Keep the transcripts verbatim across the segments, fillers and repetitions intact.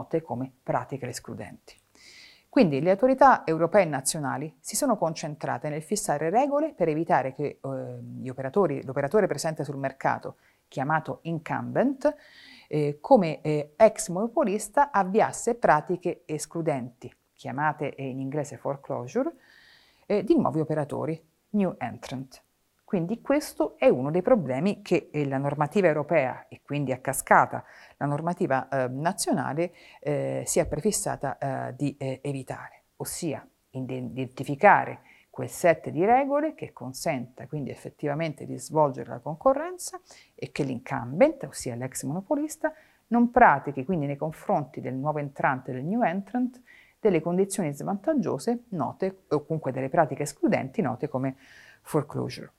note come pratiche escludenti. Quindi le autorità europee e nazionali si sono concentrate nel fissare regole per evitare che eh, gli operatori, l'operatore presente sul mercato, chiamato incumbent, eh, come eh, ex monopolista avviasse pratiche escludenti, chiamate eh, in inglese foreclosure, eh, di nuovi operatori, new entrant. Quindi questo è uno dei problemi che eh, la normativa europea e quindi a cascata la normativa eh, nazionale eh, si è prefissata eh, di eh, evitare, ossia identificare quel set di regole che consenta quindi effettivamente di svolgere la concorrenza e che l'incumbent, ossia l'ex monopolista, non pratichi quindi nei confronti del nuovo entrante, del new entrant, delle condizioni svantaggiose note o comunque delle pratiche escludenti note come foreclosure.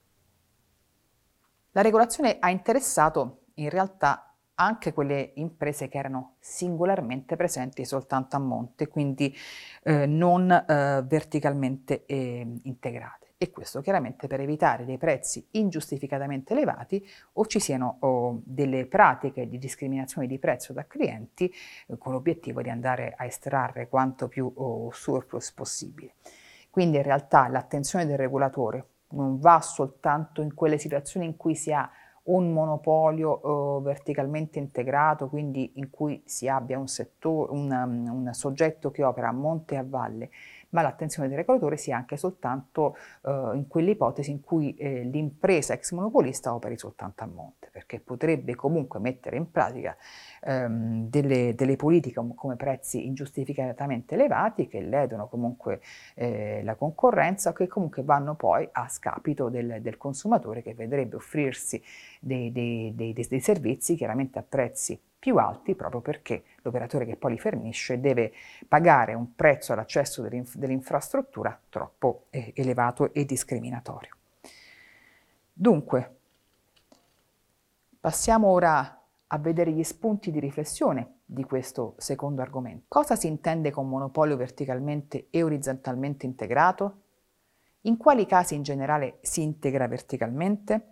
La regolazione ha interessato in realtà anche quelle imprese che erano singolarmente presenti soltanto a monte, quindi eh, non eh, verticalmente eh, integrate. E questo chiaramente per evitare dei prezzi ingiustificatamente elevati o ci siano oh, delle pratiche di discriminazione di prezzo da clienti eh, con l'obiettivo di andare a estrarre quanto più oh, surplus possibile. Quindi in realtà l'attenzione del regolatore non va soltanto in quelle situazioni in cui si ha un monopolio eh, verticalmente integrato, quindi in cui si abbia un, settore, un, um, un soggetto che opera a monte e a valle, ma l'attenzione del regolatore sia anche soltanto eh, in quelle ipotesi in cui eh, l'impresa ex monopolista operi soltanto a monte, perché potrebbe comunque mettere in pratica ehm, delle, delle politiche come prezzi ingiustificatamente elevati che ledono comunque eh, la concorrenza o che comunque vanno poi a scapito del, del consumatore che vedrebbe offrirsi dei, dei, dei, dei servizi chiaramente a prezzi più alti proprio perché l'operatore che poi li fornisce deve pagare un prezzo all'accesso dell'inf- dell'infrastruttura troppo eh, elevato e discriminatorio. Dunque, passiamo ora a vedere gli spunti di riflessione di questo secondo argomento. Cosa si intende con monopolio verticalmente e orizzontalmente integrato? In quali casi in generale si integra verticalmente?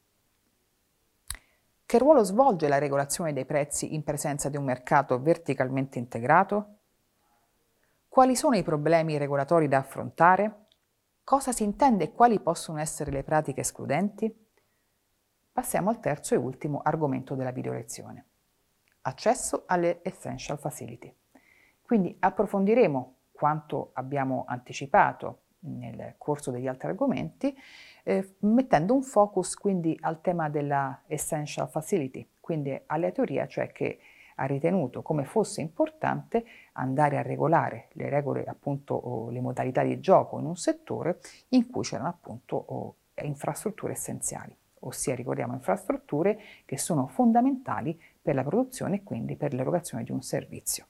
Che ruolo svolge la regolazione dei prezzi in presenza di un mercato verticalmente integrato? Quali sono i problemi regolatori da affrontare? Cosa si intende e quali possono essere le pratiche escludenti? Passiamo al terzo e ultimo argomento della video lezione. Accesso alle Essential Facility. Quindi approfondiremo quanto abbiamo anticipato nel corso degli altri argomenti, eh, mettendo un focus quindi al tema della Essential Facility, quindi alla teoria, cioè che ha ritenuto come fosse importante andare a regolare le regole, appunto, o le modalità di gioco in un settore in cui c'erano appunto o, infrastrutture essenziali, ossia ricordiamo infrastrutture che sono fondamentali per la produzione e quindi per l'erogazione di un servizio.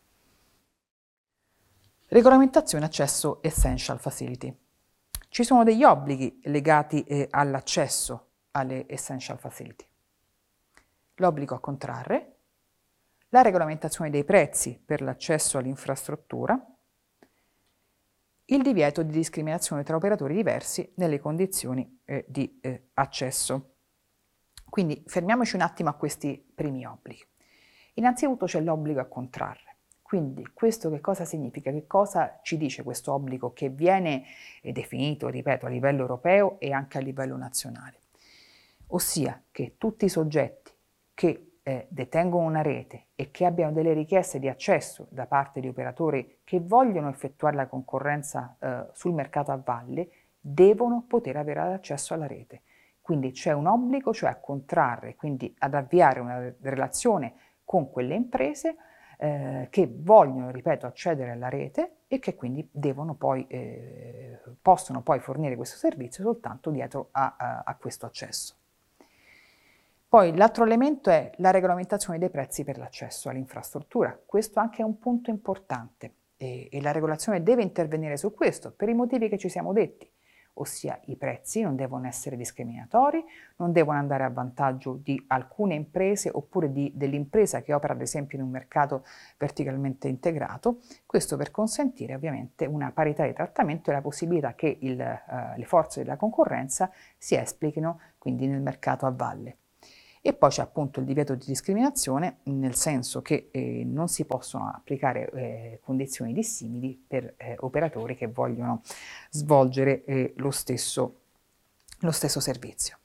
Regolamentazione accesso Essential Facility. Ci sono degli obblighi legati eh, all'accesso alle Essential Facility. L'obbligo a contrarre, la regolamentazione dei prezzi per l'accesso all'infrastruttura, il divieto di discriminazione tra operatori diversi nelle condizioni eh, di eh, accesso. Quindi fermiamoci un attimo a questi primi obblighi. Innanzitutto c'è l'obbligo a contrarre. Quindi questo che cosa significa? Che cosa ci dice questo obbligo che viene definito, ripeto, a livello europeo e anche a livello nazionale? Ossia che tutti i soggetti che eh, detengono una rete e che abbiano delle richieste di accesso da parte di operatori che vogliono effettuare la concorrenza eh, sul mercato a valle devono poter avere accesso alla rete. Quindi c'è un obbligo, cioè a contrarre, quindi ad avviare una relazione con quelle imprese eh, che vogliono, ripeto, accedere alla rete e che quindi devono poi, eh, possono poi fornire questo servizio soltanto dietro a, a, a questo accesso. Poi l'altro elemento è la regolamentazione dei prezzi per l'accesso all'infrastruttura. Questo anche è un punto importante e, e la regolazione deve intervenire su questo per i motivi che ci siamo detti, ossia i prezzi non devono essere discriminatori, non devono andare a vantaggio di alcune imprese oppure di, dell'impresa che opera ad esempio in un mercato verticalmente integrato, questo per consentire ovviamente una parità di trattamento e la possibilità che il, uh, le forze della concorrenza si esplichino quindi nel mercato a valle. E poi c'è appunto il divieto di discriminazione, nel senso che eh, non si possono applicare eh, condizioni dissimili per eh, operatori che vogliono svolgere eh, lo stesso, lo stesso servizio.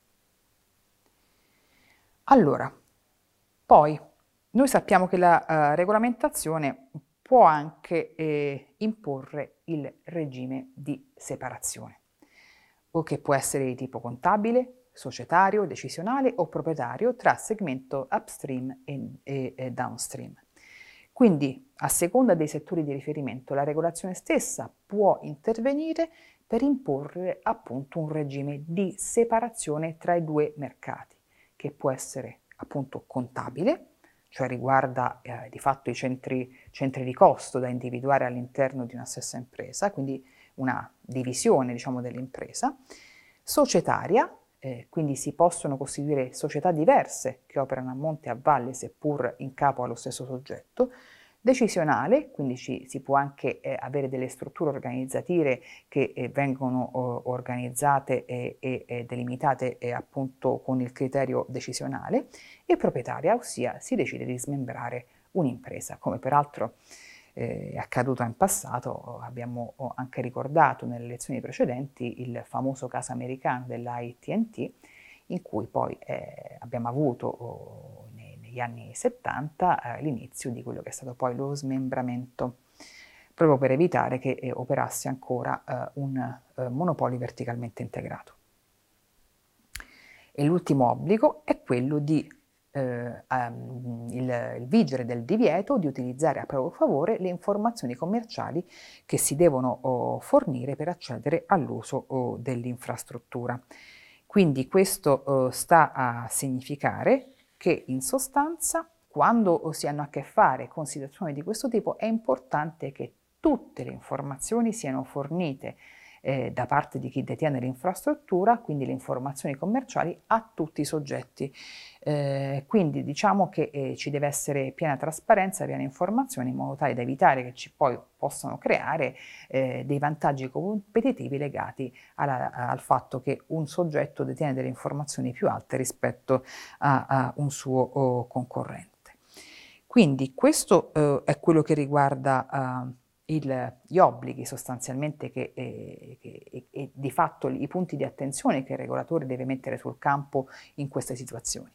Allora, poi noi sappiamo che la uh, regolamentazione può anche eh, imporre il regime di separazione, o che può essere di tipo contabile, societario, decisionale o proprietario tra segmento upstream e, e, e downstream. Quindi, a seconda dei settori di riferimento, la regolazione stessa può intervenire per imporre appunto un regime di separazione tra i due mercati, che può essere appunto contabile, cioè riguarda eh, di fatto i centri, centri di costo da individuare all'interno di una stessa impresa, quindi una divisione, diciamo, dell'impresa, societaria, eh, quindi si possono costituire società diverse che operano a monte e a valle seppur in capo allo stesso soggetto, decisionale, quindi ci, si può anche eh, avere delle strutture organizzative che eh, vengono oh, organizzate e, e, e delimitate eh, appunto con il criterio decisionale, e proprietaria, ossia si decide di smembrare un'impresa, come peraltro eh, è accaduto in passato. Abbiamo anche ricordato nelle lezioni precedenti il famoso caso americano dell'A T and T, in cui poi eh, abbiamo avuto oh, nei, negli anni settanta eh, l'inizio di quello che è stato poi lo smembramento, proprio per evitare che eh, operasse ancora eh, un eh, monopolio verticalmente integrato. E l'ultimo obbligo è quello di eh, um, il, il vigere del divieto di utilizzare a proprio favore le informazioni commerciali che si devono oh, fornire per accedere all'uso oh, dell'infrastruttura. Quindi questo uh, sta a significare che in sostanza, quando si hanno a che fare con situazioni di questo tipo, è importante che tutte le informazioni siano fornite eh, da parte di chi detiene l'infrastruttura, quindi le informazioni commerciali, a tutti i soggetti. Eh, quindi diciamo che eh, ci deve essere piena trasparenza, piena informazione, in modo tale da evitare che ci poi possano creare eh, dei vantaggi competitivi legati alla, al fatto che un soggetto detiene delle informazioni più alte rispetto a, a un suo oh, concorrente. Quindi questo eh, è quello che riguarda uh, il, gli obblighi sostanzialmente che, eh, che e, e di fatto i punti di attenzione che il regolatore deve mettere sul campo in queste situazioni.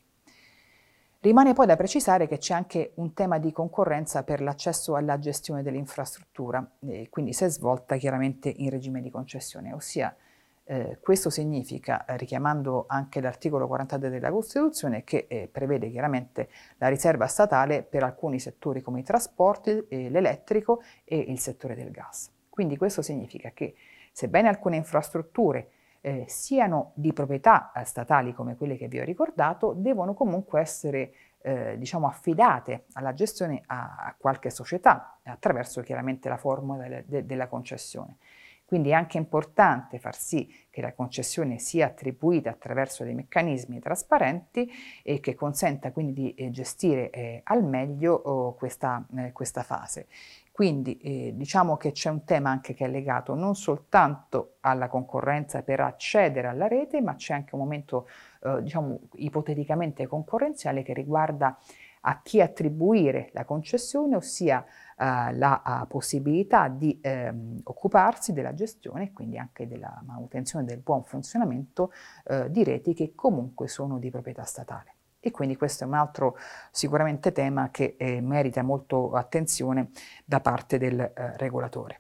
Rimane poi da precisare che c'è anche un tema di concorrenza per l'accesso alla gestione dell'infrastruttura, eh, quindi se svolta chiaramente in regime di concessione, ossia eh, questo significa, eh, richiamando anche l'articolo quarantadue della Costituzione, che eh, prevede chiaramente la riserva statale per alcuni settori come i trasporti, eh, l'elettrico e il settore del gas. Quindi questo significa che sebbene alcune infrastrutture Eh, siano di proprietà eh, statali come quelle che vi ho ricordato, devono comunque essere eh, diciamo affidate alla gestione a, a qualche società attraverso chiaramente la formula de, de, della concessione. Quindi è anche importante far sì che la concessione sia attribuita attraverso dei meccanismi trasparenti e che consenta quindi di eh, gestire eh, al meglio oh, questa, eh, questa fase. Quindi eh, diciamo che c'è un tema anche che è legato non soltanto alla concorrenza per accedere alla rete, ma c'è anche un momento eh, diciamo ipoteticamente concorrenziale che riguarda a chi attribuire la concessione, ossia eh, la uh, possibilità di ehm, occuparsi della gestione e quindi anche della manutenzione del buon funzionamento eh, di reti che comunque sono di proprietà statale. E quindi questo è un altro sicuramente tema che eh, merita molto attenzione da parte del eh, regolatore.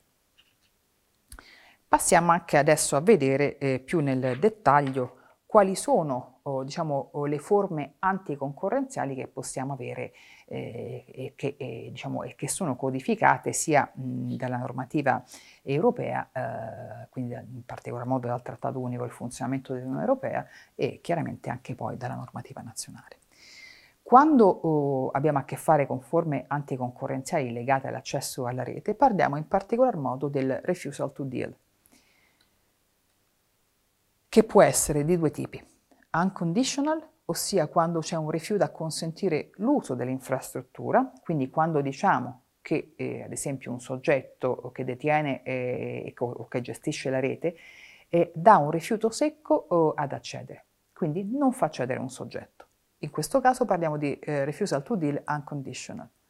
Passiamo anche adesso a vedere eh, più nel dettaglio quali sono oh, diciamo, oh, le forme anticoncorrenziali che possiamo avere eh, e, che, eh, diciamo, e che sono codificate sia mh, dalla normativa europea, eh, quindi in particolar modo dal Trattato Unico del Funzionamento dell'Unione Europea e chiaramente anche poi dalla normativa nazionale. Quando oh, abbiamo a che fare con forme anticoncorrenziali legate all'accesso alla rete, parliamo in particolar modo del refusal to deal, che può essere di due tipi: unconditional, ossia quando c'è un rifiuto a consentire l'uso dell'infrastruttura, quindi quando diciamo che eh, ad esempio un soggetto che detiene eh, o che gestisce la rete eh, dà un rifiuto secco oh, ad accedere, quindi non fa accedere un soggetto. In questo caso parliamo di eh, refusal to deal unconditional.